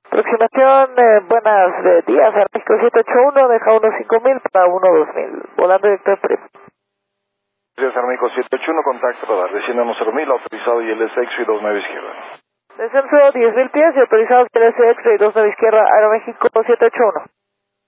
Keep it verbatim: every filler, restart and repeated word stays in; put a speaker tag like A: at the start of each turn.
A: Aproximación, eh, buenas eh, días, Aeroméxico siete ocho uno, deja uno cinco mil para uno dos mil, volando directo de P R I M.
B: Días Aeroméxico siete ocho uno, contacto para dar, desciendo cero mil, autorizado y L S X y dos nueve izquierda.
A: Descenso diez mil pies y autorizado y L S X y dos nueve izquierda, Aeroméxico siete ocho uno.